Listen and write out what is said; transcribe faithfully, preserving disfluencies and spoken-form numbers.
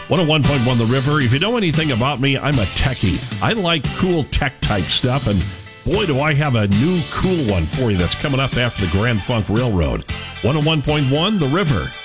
one oh one point one The River. If you know anything about me, I'm a techie. I like cool tech type stuff, and boy, do I have a new cool one for you that's coming up after the Grand Funk Railroad. one oh one point one The River.